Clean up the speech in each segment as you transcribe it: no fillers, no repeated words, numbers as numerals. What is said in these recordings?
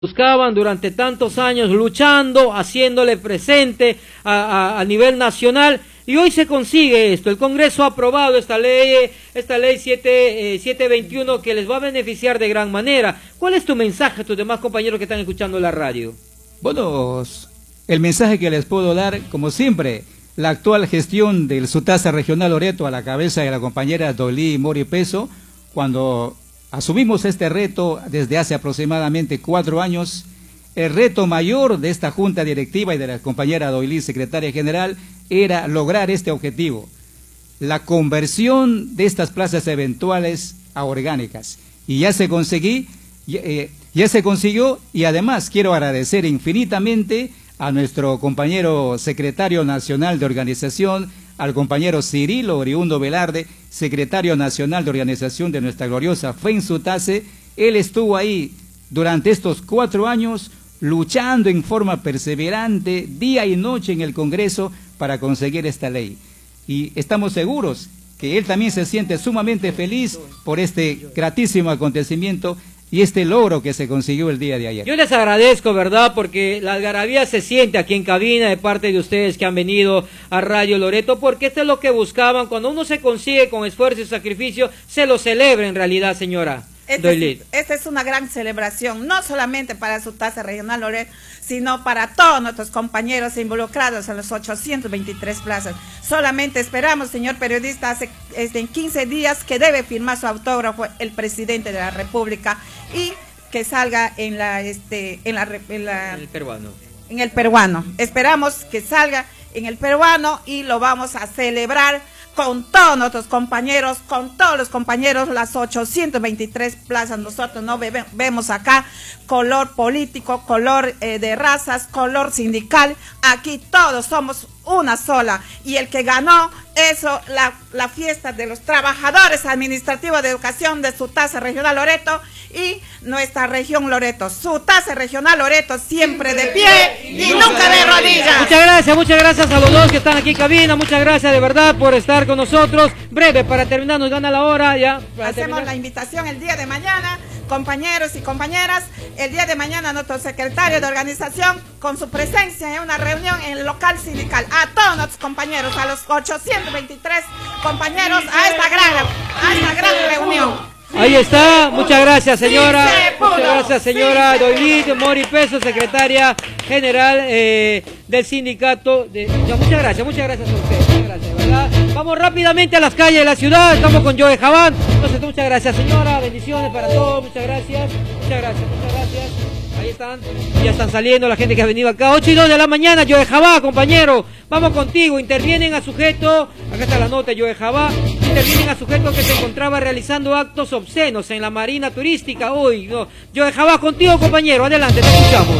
buscaban durante tantos años, luchando, haciéndole presente a nivel nacional, y hoy se consigue esto. El Congreso ha aprobado esta ley 721, que les va a beneficiar de gran manera. ¿Cuál es tu mensaje a tus demás compañeros que están escuchando la radio? Bueno, el mensaje que les puedo dar, como siempre, la actual gestión del SUTASA Regional Loreto a la cabeza de la compañera Doylí Mori Peso, cuando asumimos este reto desde hace aproximadamente 4 años, el reto mayor de esta junta directiva y de la compañera Doylí, secretaria general, era lograr este objetivo, la conversión de estas plazas eventuales a orgánicas. Y ya se consiguió, y además quiero agradecer infinitamente a nuestro compañero secretario nacional de organización, al compañero Cirilo Oriundo Velarde, secretario nacional de organización de nuestra gloriosa FENSUTASE. Él estuvo ahí durante estos 4 años luchando en forma perseverante, día y noche en el Congreso para conseguir esta ley. Y estamos seguros que él también se siente sumamente feliz por este gratísimo acontecimiento y este logro que se consiguió el día de ayer. Yo les agradezco, ¿verdad? Porque la algarabía se siente aquí en cabina de parte de ustedes que han venido a Radio Loreto, porque esto es lo que buscaban. Cuando uno se consigue con esfuerzo y sacrificio, se lo celebra en realidad, señora Doylí. Esta es una gran celebración, no solamente para SUTASA Regional Loreto, sino para todos nuestros compañeros involucrados en los 823 plazas. Solamente esperamos, señor periodista, en 15 días que debe firmar su autógrafo el presidente de la República y que salga en el peruano. En el peruano. Esperamos que salga en el peruano y lo vamos a celebrar con todos nuestros compañeros, con todos los compañeros, las 823 plazas. Nosotros no vemos acá color político, color de razas, color sindical. Aquí todos somos una sola. Y el que ganó eso, la fiesta de los trabajadores administrativos de educación de SUTASA Regional Loreto y nuestra región Loreto. SUTASA Regional Loreto siempre de pie y nunca de rodillas. Muchas gracias a los dos que están aquí en cabina. Muchas gracias de verdad por estar con nosotros. Breve, para terminar, nos gana la hora ya. Hacemos la invitación el día de mañana, compañeros y compañeras. El día de mañana nuestro secretario de organización con su presencia en una reunión en el local sindical. A todos nuestros compañeros, a los 823 compañeros, a esta gran reunión. Ahí está, muchas gracias señora, muchas gracias señora Doylí Mori Peso, secretaria general del sindicato. Muchas gracias a ustedes, muchas gracias, ¿verdad? Vamos rápidamente a las calles de la ciudad, estamos con Joe Jabán. Entonces, muchas gracias señora, bendiciones para todos, muchas gracias. Ahí están, ya están saliendo la gente que ha venido acá, 8:02 de la mañana, Joe Jabá, compañero, vamos contigo. Intervienen a sujeto, acá está la nota, Joe Jabá, intervienen a sujeto que se encontraba realizando actos obscenos en la marina turística. Uy, no, Joe Jabá, contigo compañero, adelante, te escuchamos.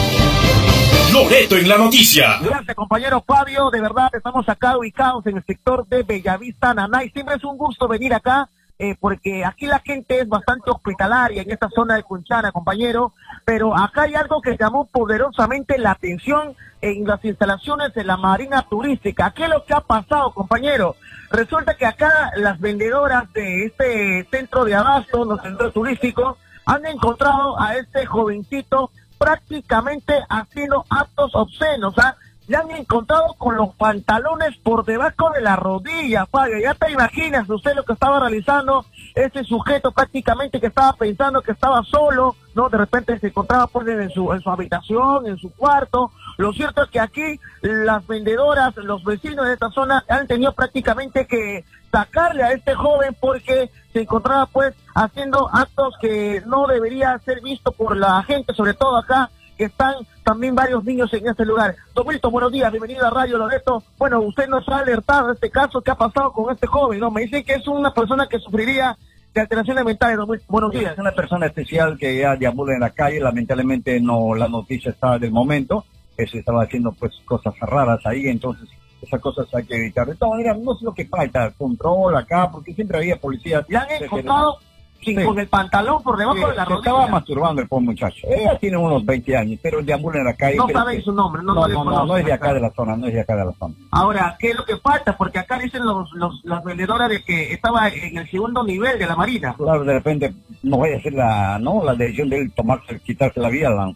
Loreto en la noticia. Gracias compañero Fabio, de verdad estamos acá ubicados en el sector de Bellavista, Nanay. Siempre es un gusto venir acá. Porque aquí la gente es bastante hospitalaria en esta zona de Cunchana, compañero, pero acá hay algo que llamó poderosamente la atención en las instalaciones de la marina turística. ¿Qué es lo que ha pasado, compañero? Resulta que acá las vendedoras de este centro de abasto, los centros turísticos, han encontrado a este jovencito prácticamente haciendo actos obscenos, ya han encontrado con los pantalones por debajo de la rodilla, Fabio. Ya te imaginas usted lo que estaba realizando ese sujeto, prácticamente que estaba pensando que estaba solo, ¿no? De repente se encontraba pues en su habitación, en su cuarto. Lo cierto es que aquí las vendedoras, los vecinos de esta zona han tenido prácticamente que sacarle a este joven porque se encontraba pues haciendo actos que no debería ser visto por la gente, sobre todo acá, que están también varios niños en este lugar. Don Milton, buenos días, bienvenido a Radio Loreto. Bueno, usted nos ha alertado de este caso. ¿Qué ha pasado con este joven? No, me dice que es una persona que sufriría de alteraciones mentales. Don Milton, buenos días. Es una persona especial que ya deambula en la calle. Lamentablemente no, la noticia estaba del momento. Se estaba haciendo pues cosas raras ahí, entonces esas cosas hay que evitar. De todas maneras, no sé lo que falta, control acá, porque siempre había policías. ¿Le han encontrado con el pantalón por debajo de la rodilla. Estaba masturbando el pobre muchacho. Ella tiene unos 20 años, pero deambula en la calle. No saben su nombre, no es de acá de la zona, no es de acá de la zona. Ahora, ¿qué es lo que falta? Porque acá dicen las vendedoras de que estaba en el segundo nivel de la Marina. Claro, de repente no vaya a ser la decisión de él quitarse la vida,